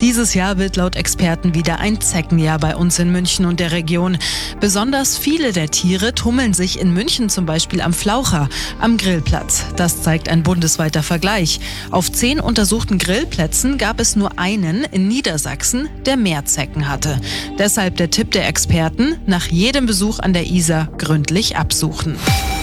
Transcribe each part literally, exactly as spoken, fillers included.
Dieses Jahr wird laut Experten wieder ein Zeckenjahr bei uns in München und der Region. Besonders viele der Tiere tummeln sich in München zum Beispiel am Flaucher, am Grillplatz. Das zeigt ein bundesweiter Vergleich. Auf zehn untersuchten Grillplätzen gab es nur einen in Niedersachsen, der mehr Zecken hatte. Deshalb der Tipp der Experten, nach jedem Besuch an der Isar gründlich absuchen.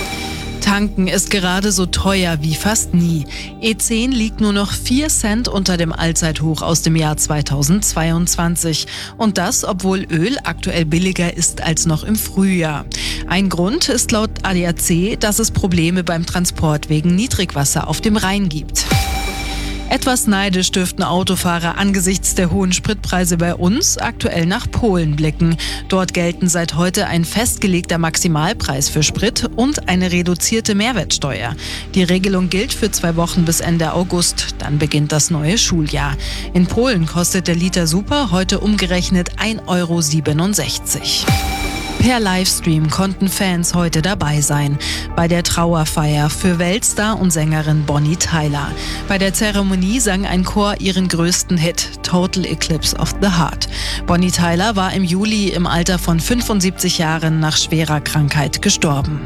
Tanken ist gerade so teuer wie fast nie. E zehn liegt nur noch vier Cent unter dem Allzeithoch aus dem Jahr zweitausendzweiundzwanzig. Und das, obwohl Öl aktuell billiger ist als noch im Frühjahr. Ein Grund ist laut A D A C, dass es Probleme beim Transport wegen Niedrigwasser auf dem Rhein gibt. Etwas neidisch dürften Autofahrer angesichts der hohen Spritpreise bei uns aktuell nach Polen blicken. Dort gelten seit heute ein festgelegter Maximalpreis für Sprit und eine reduzierte Mehrwertsteuer. Die Regelung gilt für zwei Wochen bis Ende August. Dann beginnt das neue Schuljahr. In Polen kostet der Liter Super heute umgerechnet ein Euro siebenundsechzig. Per Livestream konnten Fans heute dabei sein. Bei der Trauerfeier für Weltstar und Sängerin Bonnie Tyler. Bei der Zeremonie sang ein Chor ihren größten Hit, Total Eclipse of the Heart. Bonnie Tyler war im Juli im Alter von fünfundsiebzig Jahren nach schwerer Krankheit gestorben.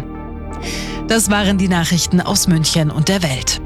Das waren die Nachrichten aus München und der Welt.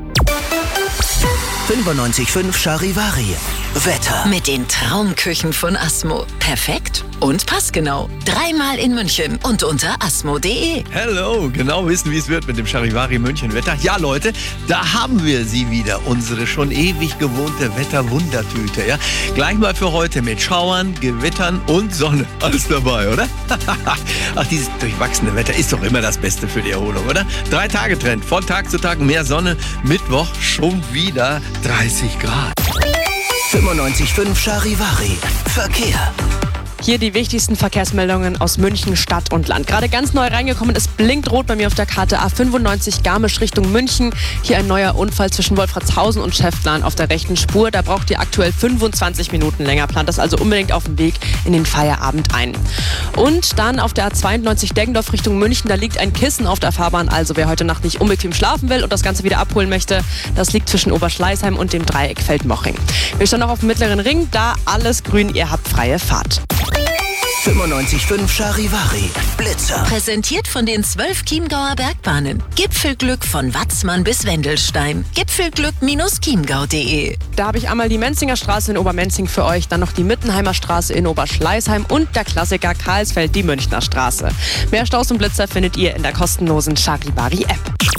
fünfundneunzig Komma fünf Charivari. Wetter. Mit den Traumküchen von Asmo. Perfekt und passgenau. Dreimal in München und unter asmo punkt de. Hello, genau wissen, wie es wird mit dem Charivari München Wetter. Ja, Leute, da haben wir sie wieder, unsere schon ewig gewohnte Wetterwundertüte. Ja? Gleich mal für heute mit Schauern, Gewittern und Sonne. Alles dabei, oder? Ach, dieses durchwachsene Wetter ist doch immer das Beste für die Erholung, oder? Drei Tage Trend, von Tag zu Tag mehr Sonne. Mittwoch schon wieder dreißig Grad. fünfundneunzig Komma fünf Charivari. Verkehr. Hier die wichtigsten Verkehrsmeldungen aus München, Stadt und Land. Gerade ganz neu reingekommen, es blinkt rot bei mir auf der Karte A fünfundneunzig Garmisch Richtung München. Hier ein neuer Unfall zwischen Wolfratshausen und Schäftlarn auf der rechten Spur. Da braucht ihr aktuell fünfundzwanzig Minuten länger. Plant das also unbedingt auf dem Weg in den Feierabend ein. Und dann auf der A zweiundneunzig Deggendorf Richtung München, da liegt ein Kissen auf der Fahrbahn. Also wer heute Nacht nicht unbequem schlafen will und das Ganze wieder abholen möchte, das liegt zwischen Oberschleißheim und dem Dreieck Feldmoching. Wir stehen noch auf dem Mittleren Ring, da alles grün, ihr habt freie Fahrt. fünfundneunzig Komma fünf Charivari. Blitzer. Präsentiert von den zwölf Chiemgauer Bergbahnen. Gipfelglück von Watzmann bis Wendelstein. Gipfelglück Chiemgau punkt de. Da habe ich einmal die Menzinger Straße in Obermenzing für euch, dann noch die Mittenheimer Straße in Oberschleißheim und der Klassiker Karlsfeld, die Münchner Straße. Mehr Staus und Blitzer findet ihr in der kostenlosen Charivari-App.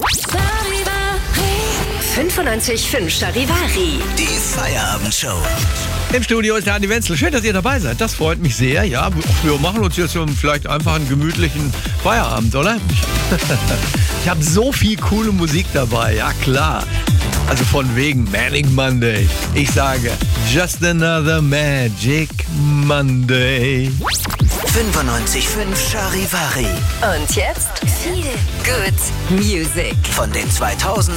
fünfundneunzig Komma fünf Charivari. Die Feierabendshow. Im Studio ist der Andi Wenzel. Schön, dass ihr dabei seid. Das freut mich sehr. Ja, wir machen uns jetzt vielleicht einfach einen gemütlichen Feierabend, oder? Ich, ich habe so viel coole Musik dabei. Ja, klar. Also von wegen Manic Monday. Ich sage, just another Magic Monday. fünfundneunzig Komma fünf Charivari. Und jetzt viel Good Music. Von den zweitausend